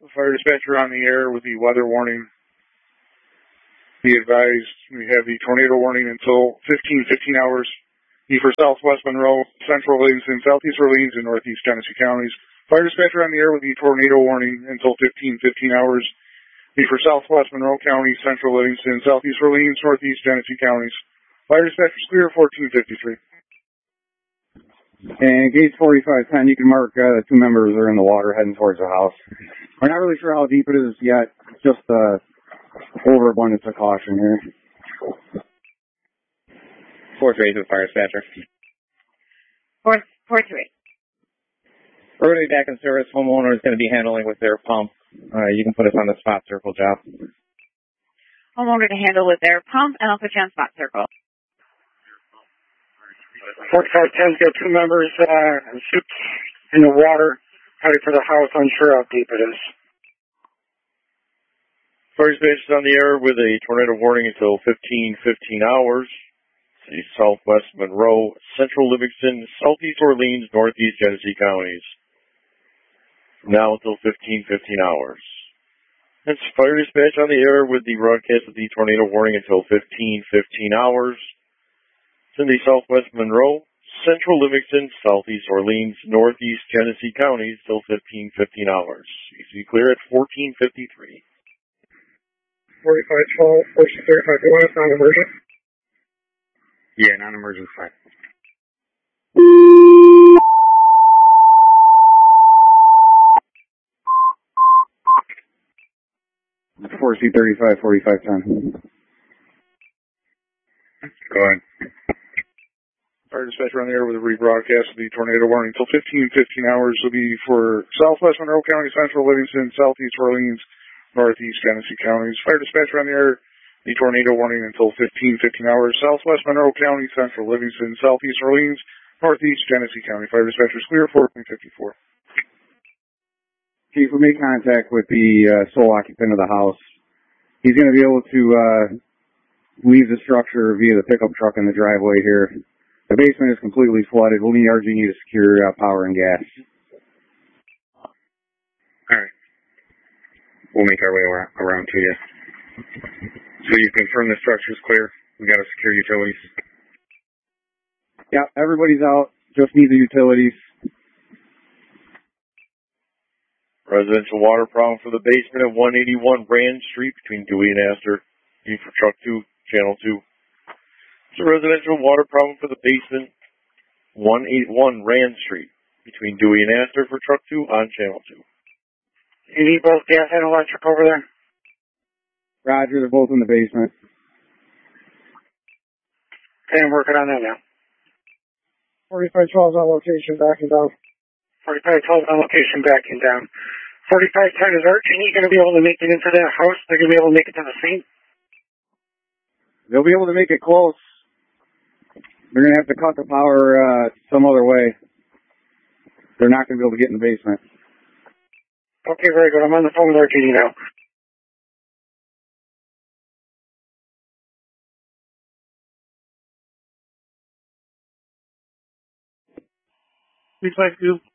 Fire dispatcher on the air with the weather warning. Be advised, we have the tornado warning until 15 hours. Be for Southwest Monroe, Central Livingston, Southeast Orleans, and Northeast Genesee counties. Fire dispatcher on the air with the tornado warning until 15 hours. Be for Southwest Monroe County, Central Livingston, Southeast Orleans, Northeast Genesee counties. Fire dispatcher is clear, 1453. And gate 4510, you can mark the two members are in the water heading towards the house. We're not really sure how deep it is yet. It's just overabundance of caution here. 4-3 to the fire dispatcher. 4-3. We're going to be back in service. Homeowner is going to be handling with their pump. You can put us on the spot circle job. Homeowner to handle with their pump, and I'll put you on spot circle. 4510's got two members in the water, headed for the house, unsure how deep it is. Fire dispatch is on the air with a tornado warning until 15 hours. The Southwest Monroe, Central Livingston, Southeast Orleans, Northeast Genesee counties. From now until 15 hours. That's fire dispatch on the air with the broadcast of the tornado warning until 15 hours. It's in the Southwest Monroe, Central Livingston, Southeast Orleans, Northeast Genesee counties till 15 hours. Easy clear at 1453. 4512, 1435, non-emergent. Yeah, non-emergent fire. C-35, 4510. Go ahead. Fire dispatcher on the air with a rebroadcast of the tornado warning until 15 hours will be for Southwest Monroe County, Central Livingston, Southeast Orleans, Northeast Genesee counties. Fire dispatcher on the air, the tornado warning until 15 hours. Southwest Monroe County, Central Livingston, Southeast Orleans, Northeast Genesee county. Fire dispatcher is clear, 1454. Chief, we made contact with the sole occupant of the house. He's going to be able to leave the structure via the pickup truck in the driveway here. The basement is completely flooded. We'll need RG&E to secure power and gas. All right. We'll make our way around to you. So you confirm the structure's clear? We got to secure utilities? Yeah, everybody's out. Just need the utilities. Residential water problem for the basement at 181 Rand Street between Dewey and Astor. E for truck 2, channel 2. It's a residential water problem for the basement, 181 Rand Street between Dewey and Astor for truck 2 on channel 2. You need both gas and electric over there? Roger, they're both in the basement. Okay, I'm working on that now. 4512 on location, backing down. 4512 on location, backing down. 4510, is RG&E going to be able to make it into that house? They're going to be able to make it to the scene? They'll be able to make it close. They're going to have to cut the power some other way. They're not going to be able to get in the basement. Okay, very good. I'm on the phone with RG&E now. Please, thank you.